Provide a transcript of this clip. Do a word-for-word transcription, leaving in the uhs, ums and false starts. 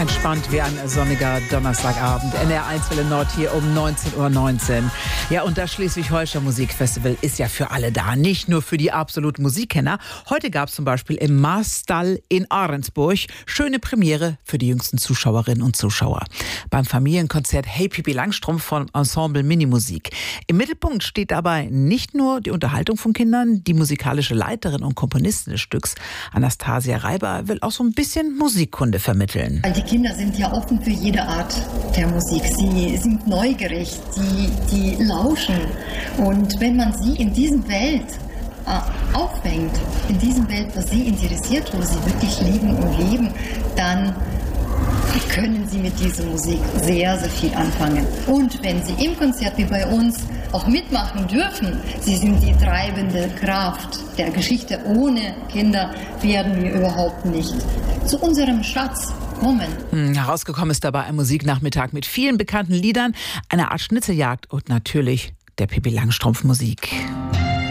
Entspannt wie ein sonniger Donnerstagabend. N R eins Welle Nord hier um neunzehn Uhr neunzehn. Ja, und das Schleswig-Holstein Musikfestival ist ja für alle da, nicht nur für die absoluten Musikkenner. Heute gab es zum Beispiel im Marsstall in Ahrensburg schöne Premiere für die jüngsten Zuschauerinnen und Zuschauer. Beim Familienkonzert Hey Pippi Langstrumpf von Ensemble Minimusik. Im Mittelpunkt steht dabei nicht nur die Unterhaltung von Kindern, die musikalische Leiterin und Komponistin des Stücks, Anastasia Reiber, will auch so ein bisschen Musikkunde vermitteln. Weil die Kinder sind ja offen für jede Art der Musik. Sie sind neugierig, die, die lauschen. Und wenn man sie in diesem Welt äh, auffängt, in diesem Welt, was sie interessiert, wo sie wirklich lieben und leben, dann können sie mit dieser Musik sehr, sehr viel anfangen. Und wenn sie im Konzert wie bei uns auch mitmachen dürfen, sie sind die treibende Kraft der Geschichte. Ohne Kinder werden wir überhaupt nicht zu unserem Schatz kommen. Herausgekommen ist dabei ein Musiknachmittag mit vielen bekannten Liedern, einer Art Schnitzeljagd und natürlich der Pippi Langstrumpf Musik.